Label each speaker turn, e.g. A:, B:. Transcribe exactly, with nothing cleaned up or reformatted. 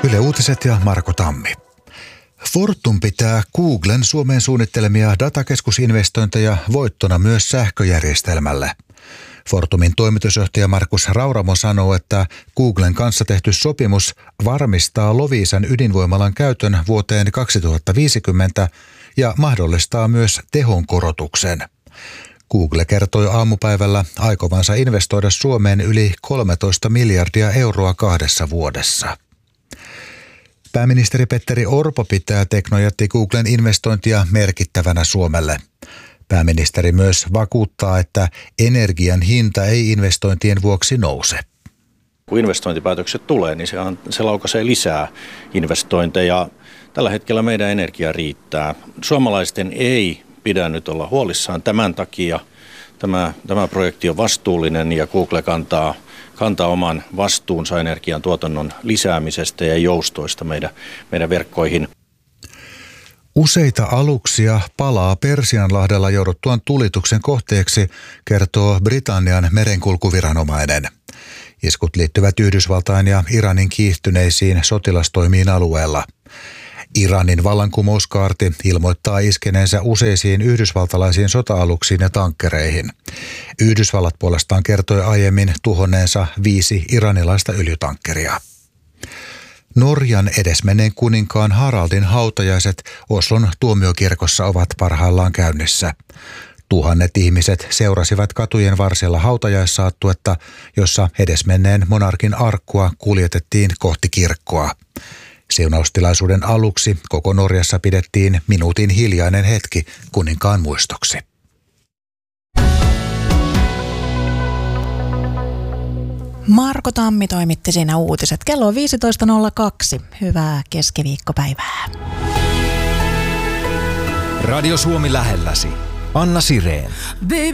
A: Yle Uutiset ja Marko Tammi. Fortum pitää Googlen Suomeen suunnittelemia datakeskusinvestointeja voittona myös sähköjärjestelmälle. Fortumin toimitusjohtaja Markus Rauramo sanoo, että Googlen kanssa tehty sopimus varmistaa Loviisan ydinvoimalan käytön vuoteen kaksituhattaviisikymmentä ja mahdollistaa myös tehonkorotuksen. Google kertoi aamupäivällä aikovansa investoida Suomeen yli kolmetoista miljardia euroa kahdessa vuodessa. Pääministeri Petteri Orpo pitää teknojätti Googlen investointia merkittävänä Suomelle. Pääministeri myös vakuuttaa, että energian hinta ei investointien vuoksi nouse.
B: Kun investointipäätökset tulee, niin se, on, se laukaisee lisää investointeja. Tällä hetkellä meidän energia riittää. Suomalaisten ei pidä nyt olla huolissaan tämän takia. Tämä, tämä projekti on vastuullinen ja Google kantaa, kantaa oman vastuunsa energian tuotannon lisäämisestä ja joustoista meidän, meidän verkkoihin.
A: Useita aluksia palaa Persianlahdella jouduttuaan tulituksen kohteeksi, kertoo Britannian merenkulkuviranomainen. Iskut liittyvät Yhdysvaltain ja Iranin kiihtyneisiin sotilastoimiin alueella. Iranin vallankumouskaarti ilmoittaa iskeneensä useisiin yhdysvaltalaisiin sota-aluksiin ja tankkereihin. Yhdysvallat puolestaan kertoi aiemmin tuhonneensa viisi iranilaista öljytankkeria. Norjan edesmenneen kuninkaan Haraldin hautajaiset Oslon tuomiokirkossa ovat parhaillaan käynnissä. Tuhannet ihmiset seurasivat katujen varsilla hautajaissaattuetta, jossa edesmenneen monarkin arkkua kuljetettiin kohti kirkkoa. Siunaustilaisuuden aluksi koko Norjassa pidettiin minuutin hiljainen hetki kuninkaan muistoksi.
C: Marko Tammi toimitti siinä uutiset. Kello on viisitoista nolla kaksi. Hyvää keskiviikkopäivää.
D: Radio Suomi lähelläsi. Anna Sireen.